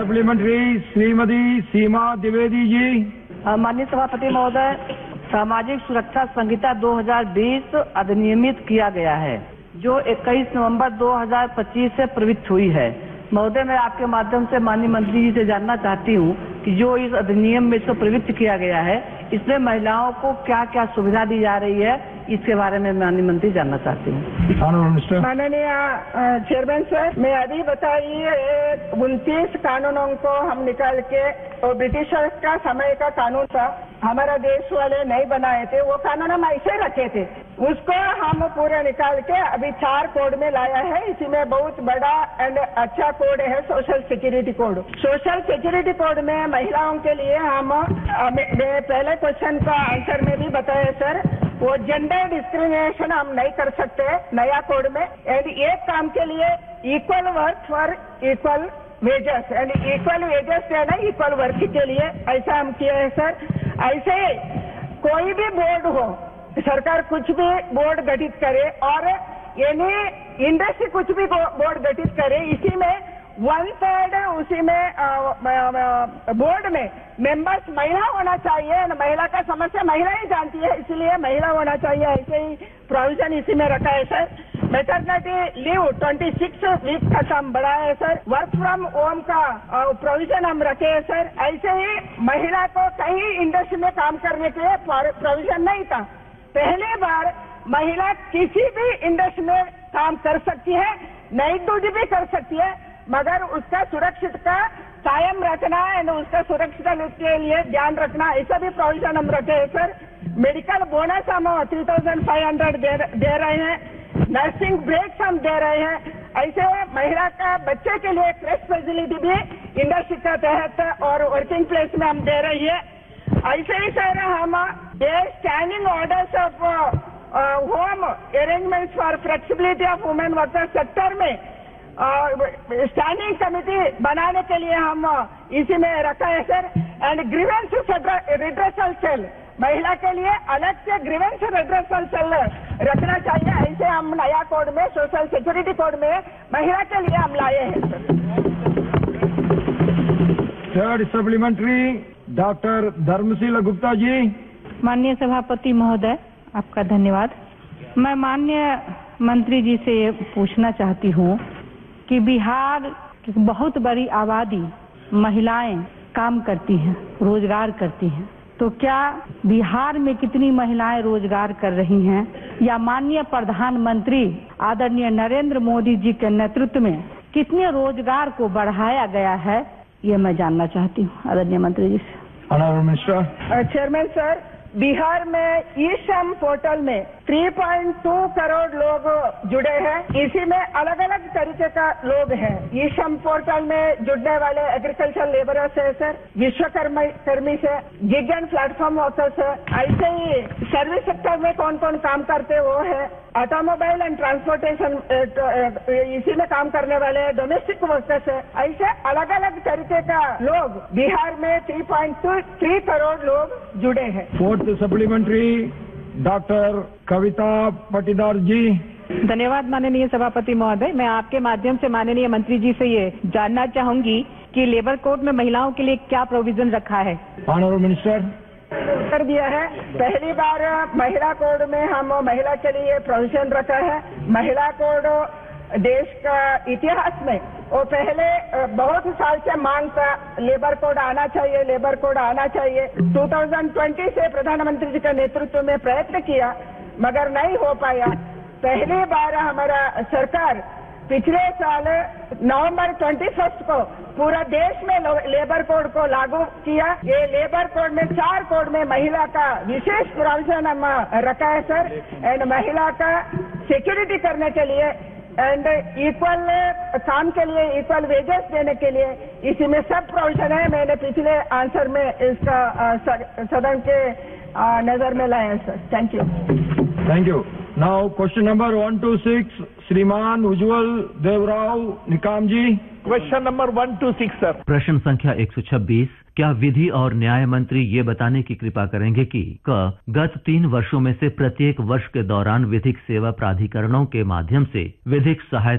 Supplementary Shrimati सीमा द्विवेदी जी। माननीय सभापति महोदय, सामाजिक सुरक्षा संहिता 2020 अधिनियमित किया गया है, जो 21 नवंबर 2025 से प्रवृत्त हुई है। महोदय, मैं आपके माध्यम से माननीय मंत्री जी से जानना चाहती हूँ कि जो इस अधिनियम में इसको प्रवृत्त किया गया है, इसमें महिलाओं को क्या क्या सुविधा दी जा रही है, इसके बारे में माननीय मंत्री जानना चाहती हूँ। माननीय चेयरमैन सर, मैं अभी बताइए 29 कानूनों को हम निकाल के, और ब्रिटिशर्स का समय का कानून था, हमारा देश वाले नहीं बनाए थे, वो कानून हम ऐसे रखे थे, उसको हम पूरा निकाल के अभी 4 कोड में लाया है। इसी में बहुत बड़ा एंड अच्छा कोड है social security code. Social security code में महिलाओं के लिए हम मैं पहले क्वेश्चन का आंसर में भी बताया सर, वो जेंडर डिस्क्रिमिनेशन हम नहीं कर सकते नया कोड में। एंड एक काम के लिए equal work for equal wages, and equal wages देना इक्वल वर्क के लिए, ऐसा हम किए हैं सर। ऐसे ही कोई भी बोर्ड हो, सरकार कुछ भी बोर्ड गठित करे और यानी इंडस्ट्री कुछ भी बोर्ड गठित करे, इसी में 1/3 उसी में बोर्ड में मेंबर्स महिला होना चाहिए। महिला का समस्या महिला ही जानती है, इसलिए महिला होना चाहिए, ऐसे ही प्रोविजन इसी में रखा है सर। मैटरनिटी लीव 26 वीक का हम बढ़ाया है सर। वर्क फ्रॉम होम का प्रोविजन हम रखे हैं सर। ऐसे ही महिला को कहीं इंडस्ट्री में काम करने के लिए प्रोविजन नहीं था। पहली बार महिला किसी भी इंडस्ट्री में काम कर सकती है, नाइट ड्यूटी भी कर सकती है, मगर उसका सुरक्षित का कायम रखना है, उसका सुरक्षित के लिए ध्यान रखना, ऐसा भी प्रोविजन हम रखे हैं सर। मेडिकल बोनस हम 3500 दे रहे हैं, नर्सिंग ब्रेक्स हम दे रहे हैं। ऐसे महिला का बच्चे के लिए क्रेश फैसिलिटी भी इंडस्ट्री के तहत और वर्किंग प्लेस में हम दे रही है। ऐसे ही सर हम standing orders of home arrangements for flexibility of women workers sector में स्टैंडिंग कमेटी बनाने के लिए हम इसी में रखा है sir. And grievance redressal cell, महिला के लिए अलग से ग्रीवेंस रिड्रेसल सेल रखना चाहिए, ऐसे हम नया कोड में सोशल सिक्योरिटी कोड में महिला के लिए हम लाए हैं sir. Third supplementary doctor Dharmshila Gupta ji. माननीय सभापति महोदय, आपका धन्यवाद। मैं माननीय मंत्री जी से ये पूछना चाहती हूँ कि बिहार की बहुत बड़ी आबादी महिलाएं काम करती हैं, रोजगार करती हैं, तो क्या बिहार में कितनी महिलाएं रोजगार कर रही हैं, या माननीय प्रधानमंत्री आदरणीय नरेंद्र मोदी जी के नेतृत्व में कितने रोजगार को बढ़ाया गया है, ये मैं जानना चाहती हूँ आदरणीय मंत्री जी से। Honourable minister. Chairman sir, Bihar में ई श्रम पोर्टल में 3.2 करोड़ लोग जुड़े हैं। इसी में अलग अलग तरीके का लोग हैं। ई श्रम पोर्टल में जुड़ने वाले एग्रीकल्चर लेबरर्स है सर, विश्वकर्मी से, गिग एंड प्लेटफॉर्म वर्कर्स है। ऐसे ही सर्विस सेक्टर में कौन कौन काम करते वो है, ऑटोमोबाइल एंड ट्रांसपोर्टेशन इसी में काम करने वाले डोमेस्टिक वर्कर्स है। ऐसे अलग अलग तरीके का लोग बिहार में 3.3 करोड़ लोग जुड़े हैं। फोर्थ सप्लीमेंट्री डॉक्टर कविता पाटीदार जी। धन्यवाद माननीय सभापति महोदय। मैं आपके माध्यम से माननीय मंत्री जी से ये जानना चाहूंगी कि लेबर कोड में महिलाओं के लिए क्या प्रोविजन रखा है। Honourable minister. कर दिया है। पहली बार महिला कोड में हम महिला के लिए प्रोविजन रखा है। महिला कोड देश का इतिहास में वो पहले बहुत साल से मांग था, लेबर कोड आना चाहिए, लेबर कोड आना चाहिए। 2020 से प्रधानमंत्री जी के नेतृत्व में प्रयत्न किया, मगर नहीं हो पाया। पहली बार हमारा सरकार पिछले साल नवंबर 21 को पूरा देश में लेबर कोड को लागू किया। ये लेबर कोड में 4 कोड में महिला का विशेष प्रोविजन हम रखा है सर। एंड महिला का सिक्योरिटी करने के लिए एंड इक्वल काम के लिए इक्वल वेजेस देने के लिए इसी में सब प्रोविजन है। मैंने पिछले आंसर में इसका सदन के नजर में लाया है sir. Thank you. Thank you. Now question number 1 to 6 श्रीमान उज्ज्वल देवराव निकाम जी। Question number 1 to 6 sir. प्रश्न संख्या 126। क्या विधि और न्याय मंत्री ये बताने की कृपा करेंगे कि गत 3 वर्षों में से प्रत्येक वर्ष के दौरान विधिक सेवा प्राधिकरणों के माध्यम से विधिक सहायता